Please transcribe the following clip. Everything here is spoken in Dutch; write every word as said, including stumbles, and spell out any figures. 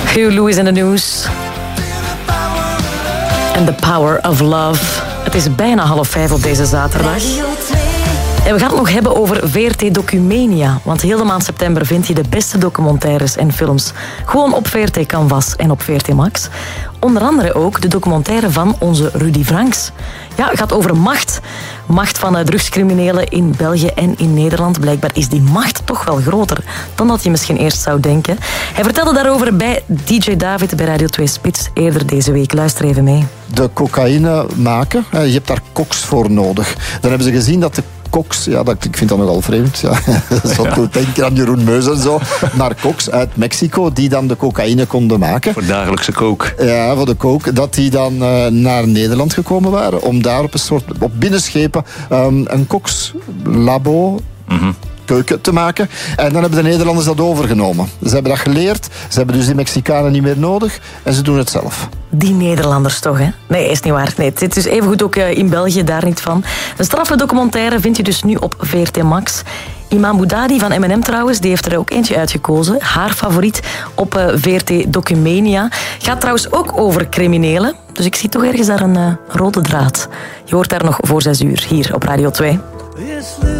Huey Lewis in the News. En The Power of Love. Het is bijna half vijf op deze zaterdag. En we gaan het nog hebben over V R T Documania. Want heel de maand september vind je de beste documentaires en films gewoon op V R T Canvas en op V R T Max. Onder andere ook de documentaire van onze Rudy Franks. Ja, het gaat over macht. Macht van drugscriminelen in België en in Nederland. Blijkbaar is die macht toch wel groter dan dat je misschien eerst zou denken. Hij vertelde daarover bij D J David bij Radio twee Spits eerder deze week. Luister even mee. De cocaïne maken, je hebt daar koks voor nodig. Dan hebben ze gezien dat de koks, ja, dat, ik vind dat nogal vreemd. Ja. Zo ja. Goed denken aan Jeroen Meus en zo. Naar koks uit Mexico, die dan de cocaïne konden maken. Voor dagelijkse kook. Ja, voor de kook. Dat die dan uh, naar Nederland gekomen waren. Om daar op een soort, op binnenschepen, um, een kokslabo... Mm-hmm. keuken te maken. En dan hebben de Nederlanders dat overgenomen. Ze hebben dat geleerd. Ze hebben dus die Mexicanen niet meer nodig. En ze doen het zelf. Die Nederlanders toch, hè? Nee, is niet waar. Nee, het zit dus evengoed ook in België, daar niet van. Een straffe documentaire vind je dus nu op V R T Max. Iman Boudadi van M en M trouwens, die heeft er ook eentje uitgekozen. Haar favoriet op V R T Documania. Gaat trouwens ook over criminelen. Dus ik zie toch ergens daar een uh, rode draad. Je hoort daar nog voor zes uur, hier op Radio twee.